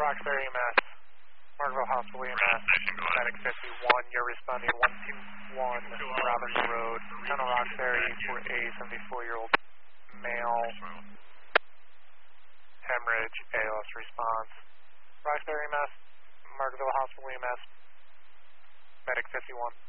Roxbury EMS, Margaret Hospital EMS, Medic 51, you're responding 121 Robbins Road, Tunnel Roxbury for a 74-year-old male, hemorrhage, ALS response. Roxbury EMS, Margaret Hospital EMS, Medic 51.